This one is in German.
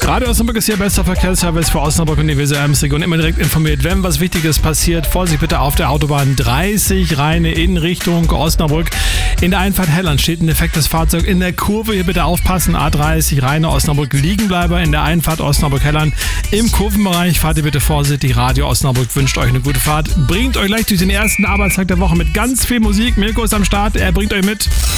Radio Osnabrück ist Ihr bester Verkehrsservice für Osnabrück und die Weser-Ems-Region. Immer direkt informiert, wenn was Wichtiges passiert. Vorsicht bitte auf der Autobahn 30 Rheine in Richtung Osnabrück. In der Einfahrt Helland steht ein defektes Fahrzeug in der Kurve. Hier bitte aufpassen. A30 Rheine Osnabrück Liegenbleiber in der Einfahrt Osnabrück-Helland. Im Kurvenbereich fahrt ihr bitte vorsichtig. Radio Osnabrück wünscht euch eine gute Fahrt. Bringt euch gleich durch den ersten Arbeitstag der Woche mit ganz viel Musik. Mirko ist am Start. Er bringt euch mit